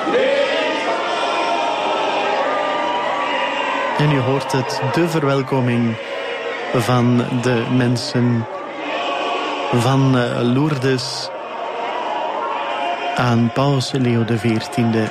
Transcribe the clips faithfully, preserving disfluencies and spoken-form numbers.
En u hoort het, de verwelkoming van de mensen van Lourdes aan Paus Leo de veertiende.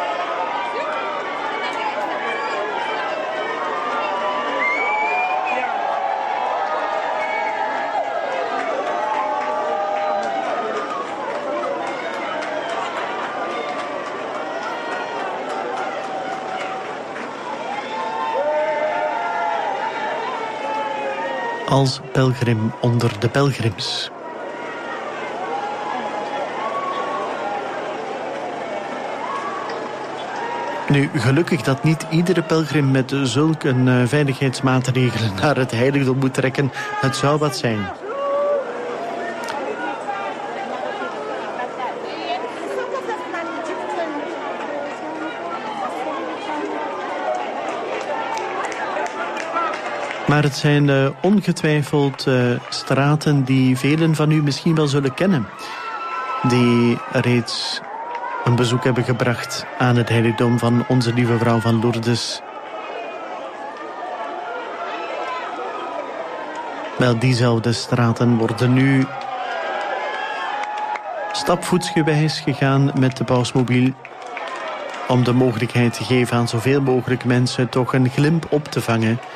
Als pelgrim onder de pelgrims. Nu, gelukkig dat niet iedere pelgrim met zulke uh, veiligheidsmaatregelen naar het heiligdom moet trekken. Het zou wat zijn. Maar het zijn uh, ongetwijfeld uh, straten die velen van u misschien wel zullen kennen. Die reeds een bezoek hebben gebracht aan het heiligdom van Onze Lieve Vrouw van Lourdes. Wel, diezelfde straten worden nu stapvoetsgewijs gegaan met de pausmobiel, om de mogelijkheid te geven aan zoveel mogelijk mensen toch een glimp op te vangen